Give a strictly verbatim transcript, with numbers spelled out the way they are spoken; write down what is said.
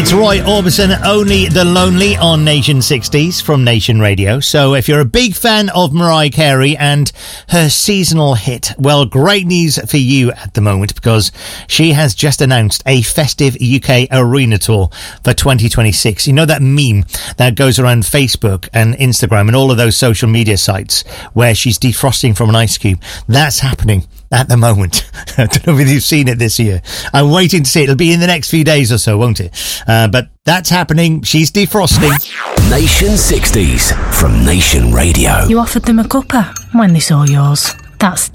That's Roy Orbison, Only the Lonely on Nation sixties from Nation Radio. So if you're a big fan of Mariah Carey and her seasonal hit, well, great news for you at the moment, because she has just announced a festive U K arena tour for twenty twenty-six. You know that meme that goes around Facebook and Instagram and all of those social media sites where she's defrosting from an ice cube? That's happening at the moment. I don't know if you've seen it this year. I'm waiting to see it. It'll be in the next few days or so, won't it? Uh, but that's happening. She's defrosting. Nation sixties from Nation Radio. You offered them a cuppa when they saw yours. That's